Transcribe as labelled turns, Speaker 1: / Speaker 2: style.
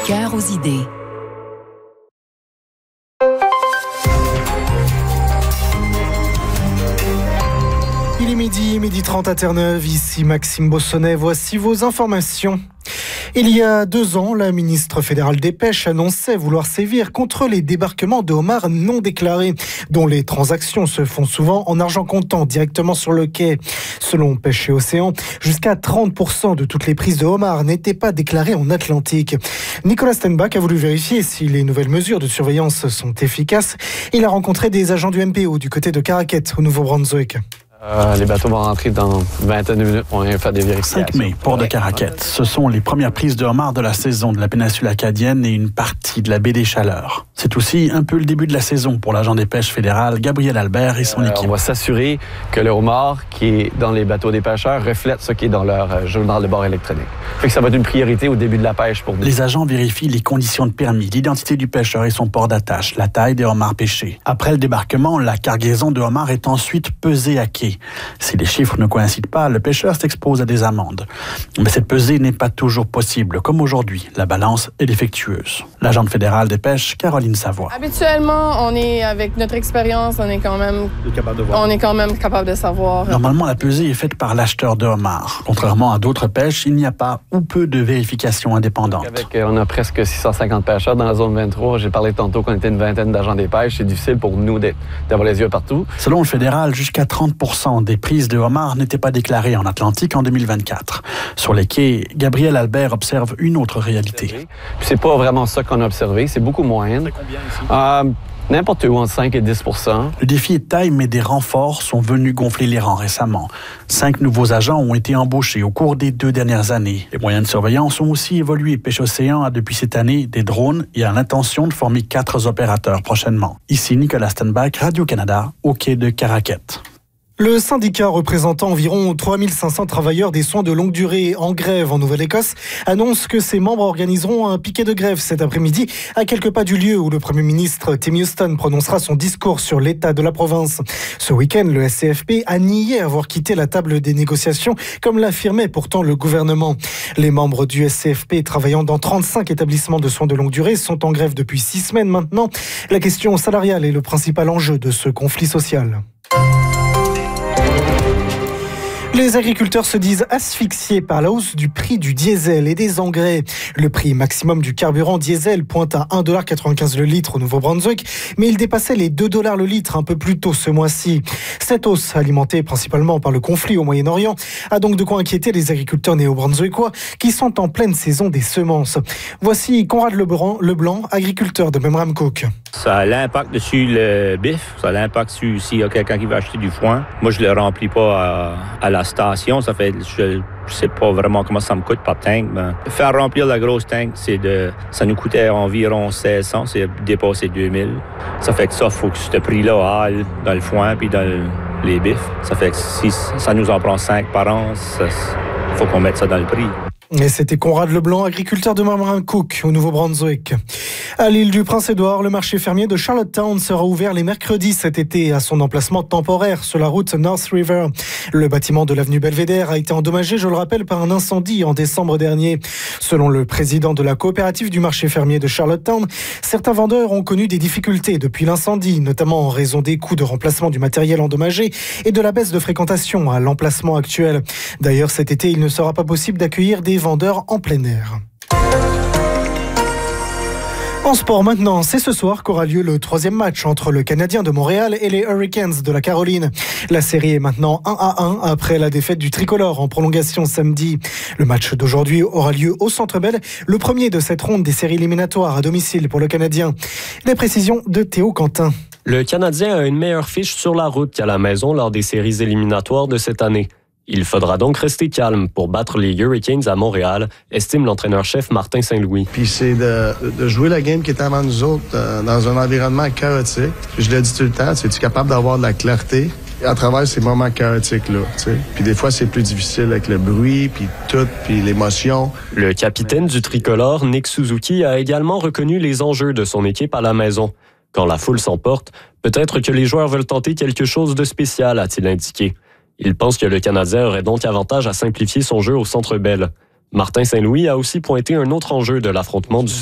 Speaker 1: cœur aux idées.
Speaker 2: Il est midi 30 à Terre-Neuve, ici Maxime Bossonnet, voici vos informations. Il y a 2 ans, la ministre fédérale des Pêches annonçait vouloir sévir contre les débarquements de homards non déclarés, dont les transactions se font souvent en argent comptant directement sur le quai. Selon Pêche et Océan, jusqu'à 30% de toutes les prises de homards n'étaient pas déclarées en Atlantique. Nicolas Stenbach a voulu vérifier si les nouvelles mesures de surveillance sont efficaces. Il a rencontré des agents du MPO du côté de Caraquette, au Nouveau-Brunswick.
Speaker 3: Les bateaux vont rentrer dans une vingtaine de minutes. On vient faire des vérifications.
Speaker 4: 5 mai, port de Caraquette. Ce sont les premières prises de homards de la saison de la péninsule acadienne et une partie de la baie des Chaleurs. C'est aussi un peu le début de la saison pour l'agent des pêches fédérales, Gabriel Albert et son équipe.
Speaker 3: On va s'assurer que le homard qui est dans les bateaux des pêcheurs reflète ce qui est dans leur journal de bord électronique. Fait que ça va être une priorité au début de la pêche pour nous.
Speaker 4: Les agents vérifient les conditions de permis, l'identité du pêcheur et son port d'attache, la taille des homards pêchés. Après le débarquement, la cargaison de homards est ensuite pesée à quai. Si les chiffres ne coïncident pas, le pêcheur s'expose à des amendes. Mais cette pesée n'est pas toujours possible, comme aujourd'hui. La balance est défectueuse. L'agente fédérale des pêches, Caroline Savoie.
Speaker 5: Habituellement, on est avec notre expérience, on est quand même capable de savoir.
Speaker 4: Normalement, la pesée est faite par l'acheteur de homards. Contrairement à d'autres pêches, il n'y a pas ou peu de vérification indépendante.
Speaker 3: On a presque 650 pêcheurs dans la zone 23. J'ai parlé tantôt qu'on était une vingtaine d'agents des pêches. C'est difficile pour nous d'avoir les yeux partout.
Speaker 4: Selon le fédéral, jusqu'à 30% des prises de homards n'étaient pas déclarées en Atlantique en 2024. Sur les quais, Gabriel Albert observe une autre réalité.
Speaker 3: C'est pas vraiment ça qu'on a observé, c'est beaucoup moins. N'importe où, entre 5 et 10%.
Speaker 4: Le défi est de taille, mais des renforts sont venus gonfler les rangs récemment. 5 nouveaux agents ont été embauchés au cours des 2 dernières années. Les moyens de surveillance ont aussi évolué. Pêche Océan a depuis cette année des drones et a l'intention de former 4 opérateurs prochainement. Ici Nicolas Stenbach, Radio-Canada, au quai de Caraquette.
Speaker 2: Le syndicat représentant environ 3500 travailleurs des soins de longue durée en grève en Nouvelle-Écosse annonce que ses membres organiseront un piquet de grève cet après-midi à quelques pas du lieu où le Premier ministre Tim Houston prononcera son discours sur l'état de la province. Ce week-end, le SCFP a nié avoir quitté la table des négociations, comme l'affirmait pourtant le gouvernement. Les membres du SCFP travaillant dans 35 établissements de soins de longue durée sont en grève depuis 6 semaines maintenant. La question salariale est le principal enjeu de ce conflit social. Les agriculteurs se disent asphyxiés par la hausse du prix du diesel et des engrais. Le prix maximum du carburant diesel pointe à 1,95$ le litre au Nouveau-Brunswick, mais il dépassait les 2$ le litre un peu plus tôt ce mois-ci. Cette hausse, alimentée principalement par le conflit au Moyen-Orient, a donc de quoi inquiéter les agriculteurs néo-brunswickois qui sont en pleine saison des semences. Voici Conrad Leblanc, agriculteur de Memramcook.
Speaker 6: Ça a l'impact sur le bif, ça a l'impact sur s'il y a quelqu'un qui veut acheter du foin. Moi, je le remplis pas à la station, ça fait, je sais pas vraiment comment ça me coûte par tank. Mais faire remplir la grosse tank, ça nous coûtait environ 1600, c'est dépassé 2000. Ça fait que ça, faut que ce prix-là aille dans le foin puis dans les bifs. Ça fait que si ça nous en prend 5 par an, il faut qu'on mette ça dans le prix.
Speaker 2: Et c'était Conrad Leblanc, agriculteur de Memramcook au Nouveau-Brunswick. À l'île du Prince-Édouard, le marché fermier de Charlottetown sera ouvert les mercredis cet été à son emplacement temporaire sur la route North River. Le bâtiment de l'avenue Belvédère a été endommagé, je le rappelle, par un incendie en décembre dernier. Selon le président de la coopérative du marché fermier de Charlottetown, certains vendeurs ont connu des difficultés depuis l'incendie, notamment en raison des coûts de remplacement du matériel endommagé et de la baisse de fréquentation à l'emplacement actuel. D'ailleurs, cet été, il ne sera pas possible d'accueillir des vendeurs en plein air. En sport maintenant, c'est ce soir qu'aura lieu le 3e match entre le Canadien de Montréal et les Hurricanes de la Caroline. La série est maintenant 1-1 après la défaite du Tricolore en prolongation samedi. Le match d'aujourd'hui aura lieu au Centre Bell, le premier de cette ronde des séries éliminatoires à domicile pour le Canadien. Les précisions de Théo Quentin.
Speaker 7: Le Canadien a une meilleure fiche sur la route qu'à la maison lors des séries éliminatoires de cette année. Il faudra donc rester calme pour battre les Hurricanes à Montréal, estime l'entraîneur-chef Martin Saint-Louis.
Speaker 8: Puis c'est de jouer la game qui est avant nous autres dans un environnement chaotique. Je le dis tout le temps, es-tu capable d'avoir de la clarté à travers ces moments chaotiques-là, t'sais? Puis des fois, c'est plus difficile avec le bruit, puis tout, puis l'émotion.
Speaker 7: Le capitaine du tricolore, Nick Suzuki, a également reconnu les enjeux de son équipe à la maison. Quand la foule s'emporte, peut-être que les joueurs veulent tenter quelque chose de spécial, a-t-il indiqué. Il pense que le Canadien aurait donc avantage à simplifier son jeu au Centre Bell. Martin Saint-Louis a aussi pointé un autre enjeu de l'affrontement du